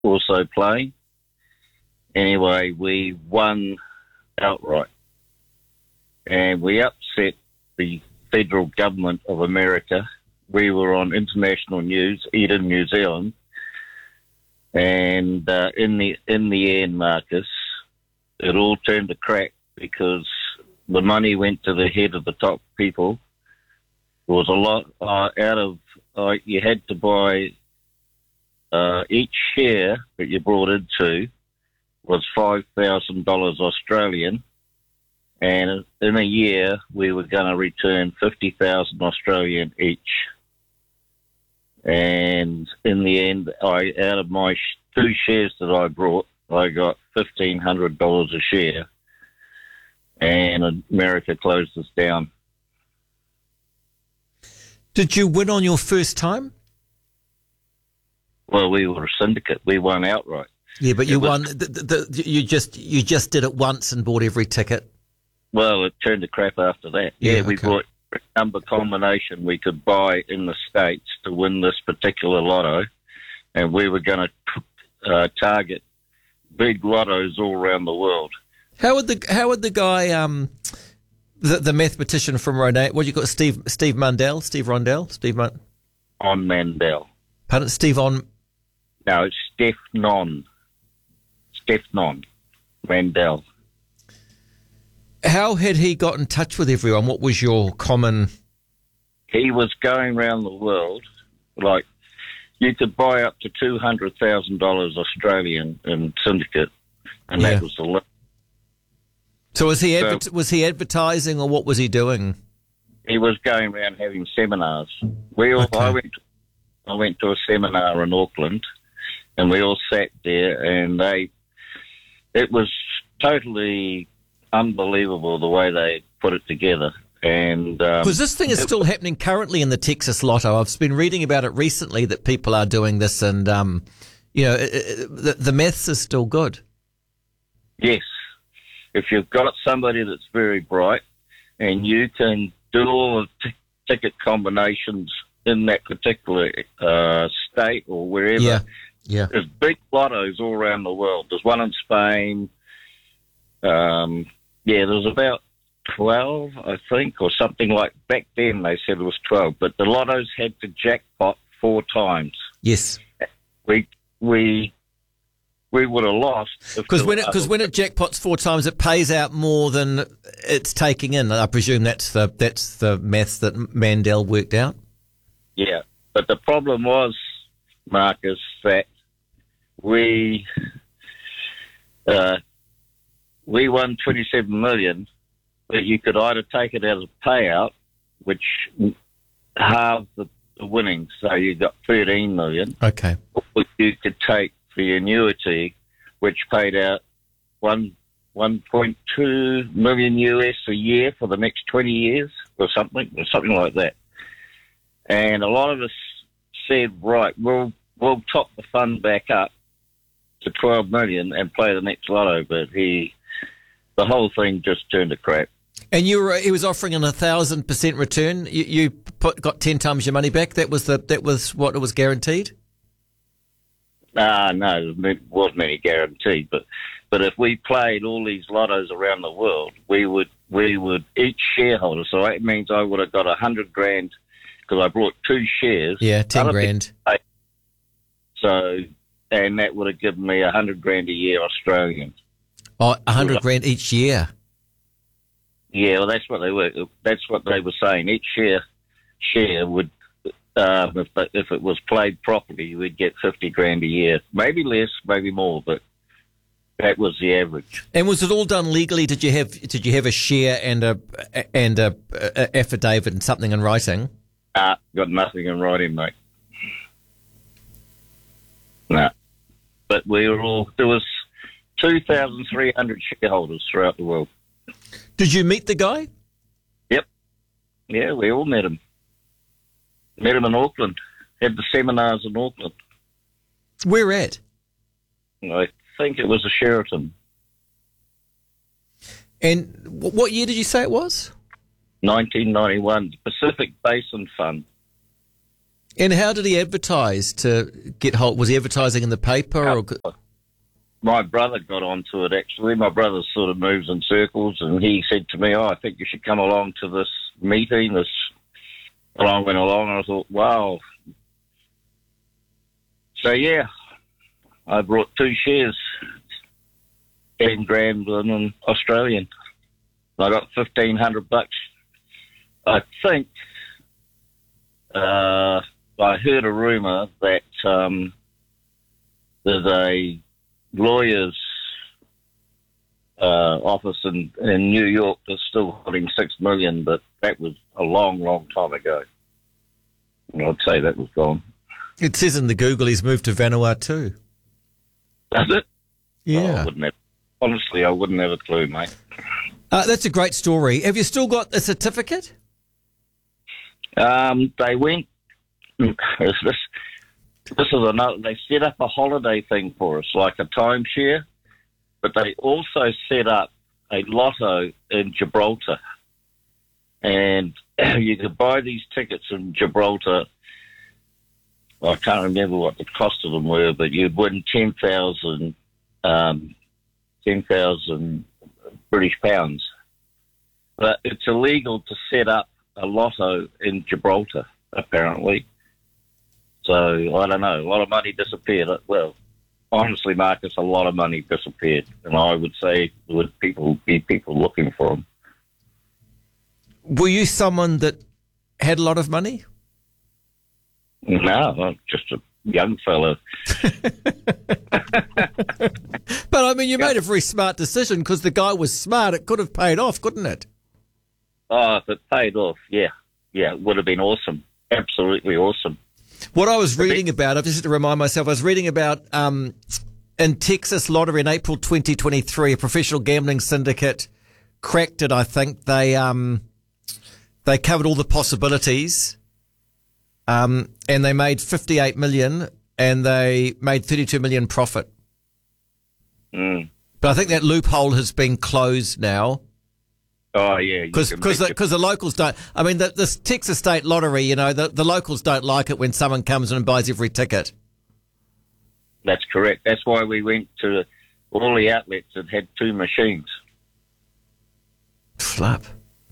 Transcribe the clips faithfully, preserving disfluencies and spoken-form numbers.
also playing. Anyway, we won outright. And we upset the federal government of America. We were on international news, Eden, New Zealand. And uh, in the in the end, Marcus, it all turned to crap because the money went to the head of the top people. There was a lot uh, out of, uh, you had to buy uh, each share that you brought into was five thousand dollars Australian. And in a year, we were going to return fifty thousand Australian each. And in the end, I out of my sh- two shares that I brought, I got fifteen hundred dollars a share. And America closed us down. Did you win on your first time? Well, we were a syndicate. We won outright. Yeah, but you It was- won. The, the, the, you just you just did it once and bought every ticket. Well, it turned to crap after that. Yeah, Yeah, we okay. bought a number combination we could buy in the States to win this particular lotto, and we were going to uh, target big lottos all around the world. How would the how would the guy um the the mathematician from Rondell, what do you call it, Steve Steve Mundell Steve Rondell Steve Mun, On Mandel. pardon, Steve on No, it's Steph Non. Steph Non. Mandel. how had he got in touch with everyone? What was your common? He was going around the world, like, you could buy up to two hundred thousand dollars Australian in syndicate, and Yeah. that was the limit. So was he So- adver- was he advertising or what was he doing? He was going around having seminars. We all, Okay. I went, I went to a seminar in Auckland, and we all sat there, and they, it was totally unbelievable the way they put it together. And um, Because this thing is still happening currently in the Texas Lotto. I've been reading about it recently that people are doing this, and um, you know, it, it, the, the maths is still good. yes, if you've got somebody that's very bright, and you can do all the t- ticket combinations in that particular uh, state or wherever. Yeah, yeah. There's big lottos all around the world. There's one in Spain. Um, yeah, there's about twelve, I think, or something like. Back then they said it was twelve, but the lottos had to jackpot four times. Yes. We we we would have lost if Because the when it other- because when it jackpots four times, it pays out more than it's taking in. I presume that's the that's the maths that Mandel worked out. Yeah, but the problem was, Marcus, that we uh, we won twenty-seven million, but you could either take it as a payout, which halved the, the winnings, so you got thirteen million, Okay. or you could take the annuity, which paid out one one point two million U S a year for the next twenty years, or something, or something like that. And a lot of us said, right, we'll we'll top the fund back up to twelve million and play the next lotto. But he, the whole thing just turned to crap. And you were he was offering an a thousand percent return. You, you put, got ten times your money back. That was the that was what it was guaranteed. Ah, no, it wasn't any guarantee. But but if we played all these lottos around the world, we would we would each shareholder. So that means I would have got a hundred grand because I brought two shares. Yeah, ten Other grand. people- So, and that would have given me a hundred grand a year Australian. Oh, a hundred grand each year. Yeah, well, that's what they were. That's what they were saying. Each share share would, um, if if it was played properly, you would get fifty grand a year. Maybe less, maybe more, but that was the average. And was it all done legally? Did you have did you have a share and a and a, a affidavit and something in writing? Ah, got nothing in writing, mate. No, but we were all there was two thousand three hundred shareholders throughout the world. Did you meet the guy? Yep. Yeah, we all met him. Met him in Auckland. Had the seminars in Auckland. Where at? I think it was a Sheraton. And wh- what year did you say it was? nineteen ninety-one, Pacific Basin Fund. And how did he advertise to get hold? Was he advertising in the paper? Or? My brother got onto it, actually. My brother sort of moves in circles, and he said to me, oh, I think you should come along to this meeting. This, and I went along, and I thought, wow. So, yeah, I brought two shares, ten grand in Australian. I got fifteen hundred bucks. I think uh, I heard a rumour that um, there's a lawyer's uh, office in, in New York that's still holding six million, but that was a long, long time ago. And I'd say that was gone. It says in the Google he's moved to Vanuatu. Does it? Yeah. Oh, I wouldn't have, honestly, I wouldn't have a clue, mate. Uh, that's a great story. Have you still got the certificate? Um, they went. This, this is another. They set up a holiday thing for us, like a timeshare, but they also set up a lotto in Gibraltar, and you could buy these tickets in Gibraltar. I can't remember what the cost of them were, but you'd win ten thousand, um, ten thousand British pounds. But it's illegal to set up a lotto in Gibraltar, apparently. So, I don't know, a lot of money disappeared. Well, honestly, Marcus, a lot of money disappeared. And I would say there would people be people looking for them. Were you someone that had a lot of money? No, I'm just a young fella. But, I mean, you made a very smart decision because the guy was smart. It could have paid off, couldn't it? Oh, if it paid off, yeah. Yeah, it would have been awesome. Absolutely awesome. What I was reading about, I just to remind myself, I was reading about um, in Texas Lottery in April twenty twenty-three, a professional gambling syndicate cracked it, I think. They um, they covered all the possibilities um, and they made fifty-eight million dollars and they made thirty-two million dollars profit. Mm. But I think that loophole has been closed now. Oh, yeah. Because the, the locals don't... I mean, the, this Texas State Lottery, you know, the, the locals don't like it when someone comes in and buys every ticket. That's correct. That's why we went to all the outlets that had two machines. Flap.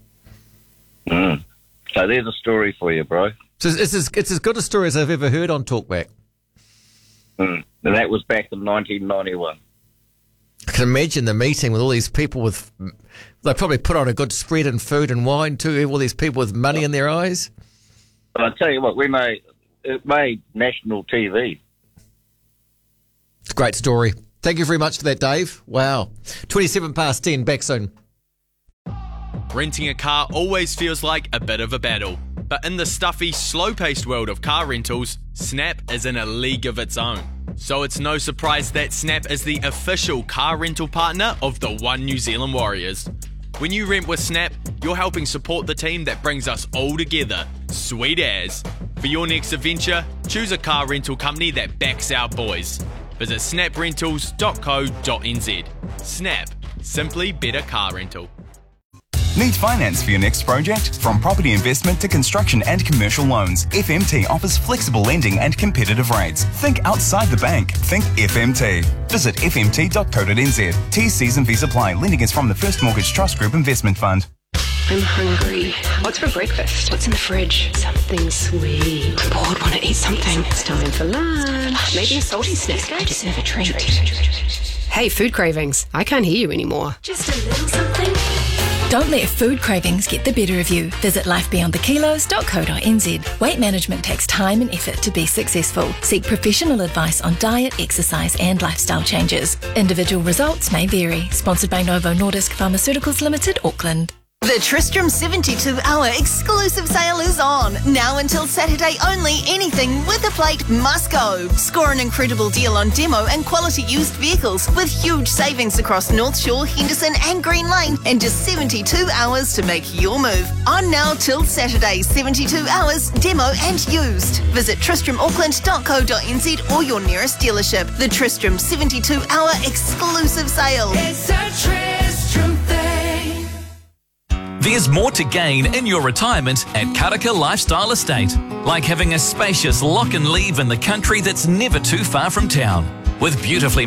Mm. So there's a story for you, bro. So it's, as, it's as good a story as I've ever heard on Talkback. Mm. And that was back in nineteen ninety-one. I can imagine the meeting with all these people with... They probably put on a good spread in food and wine too, all these people with money in their eyes. But I tell you what, we made... It made national T V. It's a great story. Thank you very much for that, Dave. Wow. twenty-seven past ten, back soon. Renting a car always feels like a bit of a battle. But in the stuffy, slow-paced world of car rentals, Snap is in a league of its own. So it's no surprise that Snap is the official car rental partner of the One New Zealand Warriors. When you rent with Snap, you're helping support the team that brings us all together. Sweet as. For your next adventure, choose a car rental company that backs our boys. Visit snap rentals dot co dot n z. Snap. Simply better car rental. Need finance for your next project? From property investment to construction and commercial loans, F M T offers flexible lending and competitive rates. Think outside the bank. Think F M T. Visit f m t dot co dot n z. T's, C's and V's apply. Lending is from the First Mortgage Trust Group Investment Fund. I'm hungry. What's for breakfast? What's in the fridge? Something sweet. I'm bored, want to eat something. It's time for lunch. Maybe a salty snack. I deserve a treat. Hey, food cravings. I can't hear you anymore. Just a little something. Don't let food cravings get the better of you. Visit life beyond the kilos dot co dot n z. Weight management takes time and effort to be successful. Seek professional advice on diet, exercise and lifestyle changes. Individual results may vary. Sponsored by Novo Nordisk Pharmaceuticals Limited, Auckland. The Tristram seventy-two hour exclusive sale is on. Now until Saturday only, anything with a plate must go. Score an incredible deal on demo and quality used vehicles with huge savings across North Shore, Henderson and Green Lane in just seventy-two hours to make your move. On now till Saturday, seventy-two hours, demo and used. Visit tristram auckland dot co dot n z or your nearest dealership. The Tristram seventy-two hour exclusive sale. It's a Tristram thing. There's more to gain in your retirement at Karaka Lifestyle Estate, like having a spacious lock and leave in the country that's never too far from town. With beautifully